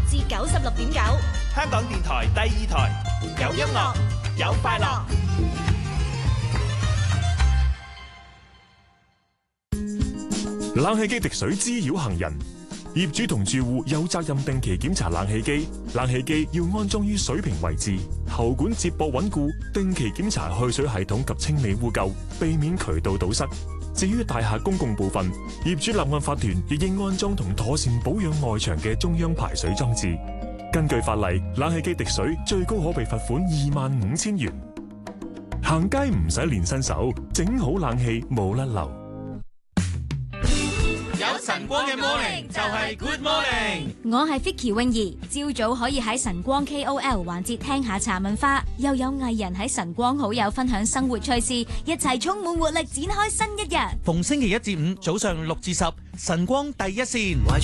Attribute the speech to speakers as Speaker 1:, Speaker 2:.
Speaker 1: 至96.9，
Speaker 2: 香港電台第2台，有音樂，有快樂。
Speaker 3: 冷氣機滴水滋擾行人，業主同住戶有責任定期檢查冷氣機。冷氣機要安裝於水平位置，喉管接駁穩固，定期檢查去水系統及清理污垢，避免渠道堵塞。至於大廈公共部分，業主立案法團亦應安裝同妥善保養外牆嘅中央排水裝置。根據法例，冷氣機滴水最高可被罰款25,000元。行街唔使練新手，整好冷氣冇甩漏。
Speaker 2: 有晨光嘅 morning 就係 good morning。
Speaker 1: 我係 Vicky 泳兒，朝早可以喺晨光 KOL 環節聽下茶文化，又有藝人喺晨光好友分享生活趣事，一齊充滿活力展開新一日。
Speaker 4: 逢星期1至5早上6至10，晨光第一線。